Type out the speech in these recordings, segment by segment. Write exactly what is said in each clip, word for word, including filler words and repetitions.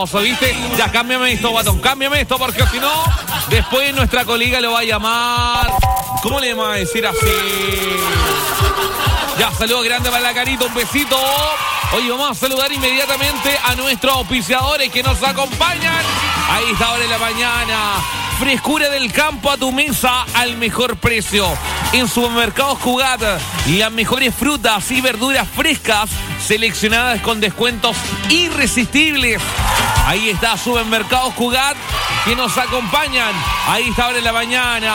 ¿Viste? Ya, cámbiame esto, Guatón, cámbiame esto, porque si no, después nuestra colega lo va a llamar. ¿Cómo le vamos a decir así? Ya, saludo grande para la Carita, un besito. Hoy vamos a saludar inmediatamente a nuestros auspiciadores que nos acompañan. Ahí está, ahora en la mañana. Frescura del campo a tu mesa al mejor precio. En Supermercados Cugat, las mejores frutas y verduras frescas seleccionadas con descuentos irresistibles. Ahí está Supermercados Cugat que nos acompañan. Ahí está ahora en la mañana.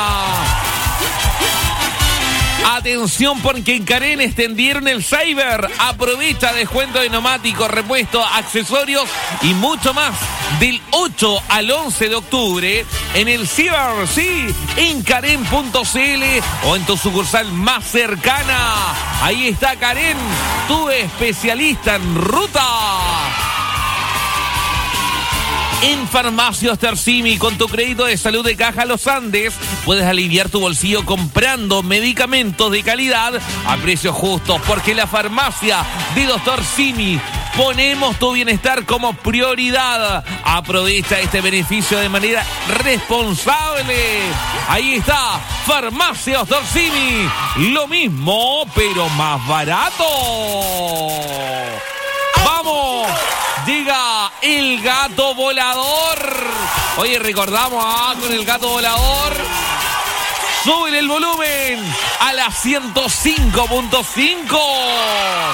Atención, porque en Karen extendieron el Cyber. Aprovecha descuento de neumáticos, repuestos, accesorios y mucho más. Del ocho al once de octubre en el Cyber, sí, en Karen punto c l o en tu sucursal más cercana. Ahí está Karen, tu especialista en ruta. En Farmacias Tersimi, con tu crédito de salud de Caja Los Andes, puedes aliviar tu bolsillo comprando medicamentos de calidad a precios justos, porque en la farmacia de Doctor Simi ponemos tu bienestar como prioridad. Aprovecha este beneficio de manera responsable. Ahí está, Farmacia Doctor Simi, lo mismo, pero más barato. ¡Vamos! Llega el gato volador. Oye, recordamos ah, con el gato volador. Súbele el volumen a la ciento cinco punto cinco.